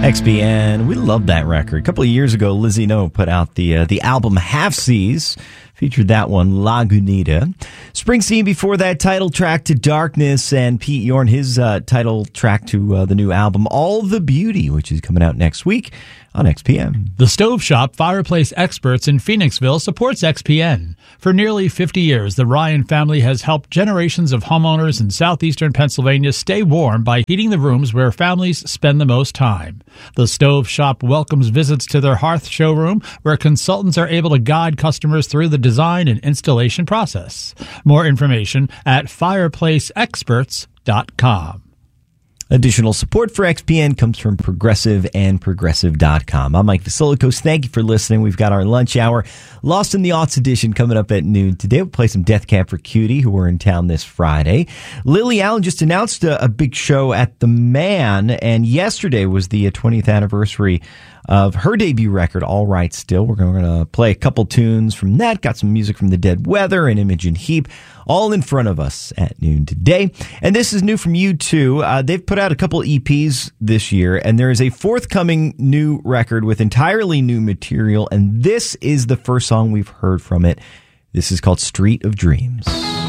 XPN, we love that record. A couple of years ago, Lizzie No put out the album Half Seas. Featured that one, Lagunita. Springsteen before that, title track to Darkness, and Pete Yorn, his title track to the new album, All the Beauty, which is coming out next week on XPN. The Stove Shop Fireplace Experts in Phoenixville supports XPN. For nearly 50 years, the Ryan family has helped generations of homeowners in southeastern Pennsylvania stay warm by heating the rooms where families spend the most time. The Stove Shop welcomes visits to their hearth showroom, where consultants are able to guide customers through the design and installation process. More information at fireplaceexperts.com. Additional support for XPN comes from Progressive and Progressive.com. I'm Mike Vasilikos. Thank you for listening. We've got our lunch hour, Lost in the Aughts edition, coming up at noon today. We'll play some Death Cab for Cutie, who are in town this Friday. Lily Allen just announced a big show at The Man, and yesterday was the 20th anniversary of her debut record, All Right Still. We're going to play a couple tunes from that. Got some music from The Dead Weather and Imogen Heap, all in front of us at noon today. And this is new from U2. They've put out a couple EPs this year, and there is a forthcoming new record with entirely new material, and this is the first song we've heard from it. This is called Street of Dreams.